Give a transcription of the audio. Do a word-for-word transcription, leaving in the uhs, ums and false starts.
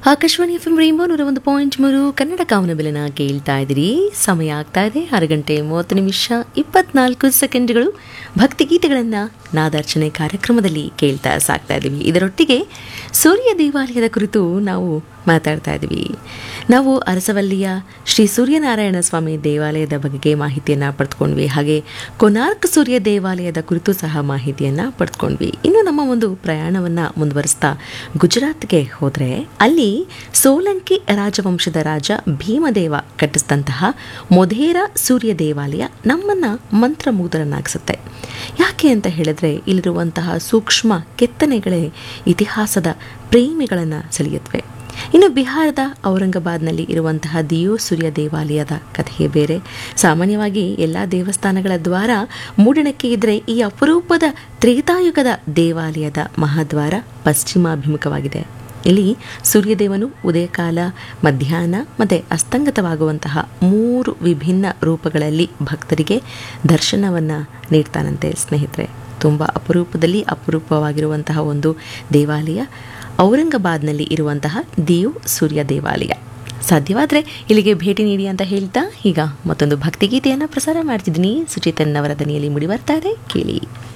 Akashvani F M rainbow ನೂರ ಒಂದು point ಮೂರು ಕನ್ನಡ ಕಾವನಬೆಲೆನ ಕೇಳ್ತಾ ಇದ್ದೀರಿ. ಸಮಯ ಆಗ್ತಾ ಇದೆ ಆರು ಗಂಟೆ ಮೂವತ್ತು ನಿಮಿಷ ಇಪ್ಪತ್ನಾಲ್ಕು ಸೆಕೆಂಡ್ಗಳು. ಭಕ್ತಿಗೀತೆಗಳನ್ನು ನಾದಾರ್ಚನೆ ಕಾರ್ಯಕ್ರಮದಲ್ಲಿ ಕೇಳ್ತಾ ಸಾಕ್ತಾ ಇದ್ದೀವಿ. ಇದರೊಟ್ಟಿಗೆ ಸೂರ್ಯ ದೇವಾಲಯದ ಕುರಿತು ನಾವು ಮಾತಾಡ್ತಾ ಇದ್ದೀವಿ. ನಾವು ಅರಸವಲ್ಲಿಯ ಶ್ರೀ ಸೂರ್ಯನಾರಾಯಣ ಸ್ವಾಮಿ ದೇವಾಲಯದ ಬಗೆಗೆ ಮಾಹಿತಿಯನ್ನು ಪಡೆದುಕೊಂಡ್ವಿ. ಹಾಗೆ ಕೊನಾರ್ಕ್ ಸೂರ್ಯ ದೇವಾಲಯದ ಕುರಿತು ಸಹ ಮಾಹಿತಿಯನ್ನು ಪಡೆದುಕೊಂಡ್ವಿ. ಇನ್ನು ನಮ್ಮ ಒಂದು ಪ್ರಯಾಣವನ್ನು ಮುಂದುವರಿಸ್ತಾ ಗುಜರಾತ್ಗೆ ಹೋದರೆ ಅಲ್ಲಿ ಸೋಲಂಕಿ ರಾಜವಂಶದ ರಾಜ ಭೀಮದೇವ ಕಟ್ಟಿಸಿದಂತಹ ಮೊಧೇರ ಸೂರ್ಯ ದೇವಾಲಯ ನಮ್ಮನ್ನು ಮಂತ್ರಮುಗ್ಧರನ್ನಾಗಿಸುತ್ತೆ. ಯಾಕೆ ಅಂತ ಹೇಳಿದ್ರೆ ಇಲ್ಲಿರುವಂತಹ ಸೂಕ್ಷ್ಮ ಕೆತ್ತನೆಗಳೇ ಇತಿಹಾಸದ ಪ್ರೇಮಿಗಳನ್ನು ಸೆಳೆಯುತ್ತವೆ. ಇನ್ನು ಬಿಹಾರದ ಔರಂಗಾಬಾದ್ನಲ್ಲಿ ಇರುವಂತಹ ದಿಯೋ ಸೂರ್ಯ ದೇವಾಲಯದ ಕಥೆಯೇ ಬೇರೆ. ಸಾಮಾನ್ಯವಾಗಿ ಎಲ್ಲ ದೇವಸ್ಥಾನಗಳ ದ್ವಾರ ಮೂಡಣಕ್ಕೆ ಇದ್ದರೆ ಈ ಅಪರೂಪದ ತ್ರೇತಾಯುಗದ ದೇವಾಲಯದ ಮಹಾದ್ವಾರ ಪಶ್ಚಿಮಾಭಿಮುಖವಾಗಿದೆ. ಇಲ್ಲಿ ಸೂರ್ಯದೇವನು ಉದಯಕಾಲ, ಮಧ್ಯಾಹ್ನ ಮತ್ತು ಅಸ್ತಂಗತವಾಗುವಂತಹ ಮೂರು ವಿಭಿನ್ನ ರೂಪಗಳಲ್ಲಿ ಭಕ್ತರಿಗೆ ದರ್ಶನವನ್ನು ನೀಡ್ತಾನಂತೆ. ಸ್ನೇಹಿತರೆ, ತುಂಬ ಅಪರೂಪದಲ್ಲಿ ಅಪರೂಪವಾಗಿರುವಂತಹ ಒಂದು ದೇವಾಲಯ ಔರಂಗಾಬಾದ್ನಲ್ಲಿ ಇರುವಂತಹ ದಿಯೋ ಸೂರ್ಯ ದೇವಾಲಯ. ಸಾಧ್ಯವಾದರೆ ಇಲ್ಲಿಗೆ ಭೇಟಿ ನೀಡಿ ಅಂತ ಹೇಳ್ತಾ ಈಗ ಮತ್ತೊಂದು ಭಕ್ತಿಗೀತೆಯನ್ನು ಪ್ರಸಾರ ಮಾಡ್ತಿದ್ದೀನಿ. ಸುಚೇತನ್ ಅವರ ದನಿಯಲ್ಲಿ ಮೂಡಿ ಬರ್ತಾ ಇದೆ, ಕೇಳಿ.